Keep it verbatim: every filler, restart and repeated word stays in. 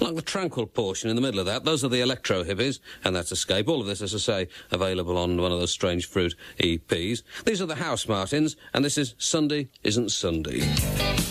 like the tranquil portion in the middle of that. Those are the electro hippies, and that's Escape. All of this, as I say, available on one of those Strange Fruit E Ps. These are the House Martins, and this is Sunday Isn't Sunday.